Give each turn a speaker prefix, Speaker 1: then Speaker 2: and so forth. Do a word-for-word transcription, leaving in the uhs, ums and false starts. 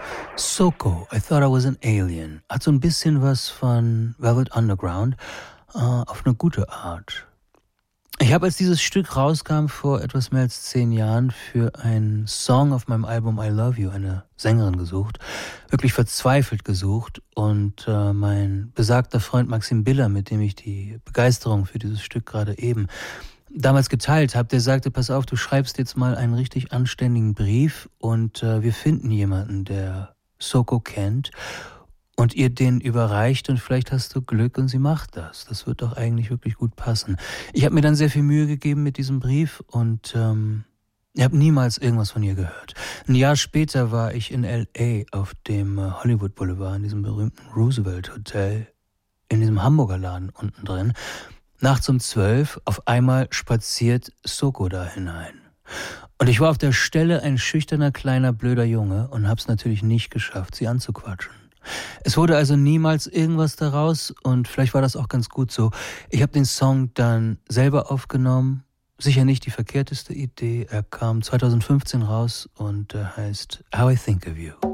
Speaker 1: Soko, I Thought I Was an Alien, hat so ein bisschen was von Velvet Underground, äh, auf eine gute Art. Ich habe, als dieses Stück rauskam vor etwas mehr als zehn Jahren, für einen Song auf meinem Album I Love You eine Sängerin gesucht, wirklich verzweifelt gesucht, und äh, mein besagter Freund Maxim Biller, mit dem ich die Begeisterung für dieses Stück gerade eben damals geteilt habe, der sagte, pass auf, du schreibst jetzt mal einen richtig anständigen Brief und äh, wir finden jemanden, der Soko kennt und ihr den überreicht und vielleicht hast du Glück und sie macht das. Das wird doch eigentlich wirklich gut passen. Ich habe mir dann sehr viel Mühe gegeben mit diesem Brief und ähm, ich habe niemals irgendwas von ihr gehört. Ein Jahr später war ich in L A auf dem äh, Hollywood Boulevard, in diesem berühmten Roosevelt Hotel, in diesem Hamburger Laden unten drin. Nachts um zwölf, auf einmal spaziert Soko da hinein. Und ich war auf der Stelle ein schüchterner, kleiner, blöder Junge und hab's natürlich nicht geschafft, sie anzuquatschen. Es wurde also niemals irgendwas daraus und vielleicht war das auch ganz gut so. Ich habe den Song dann selber aufgenommen, sicher nicht die verkehrteste Idee. Er kam zwanzig fünfzehn raus und er heißt How I Think of You.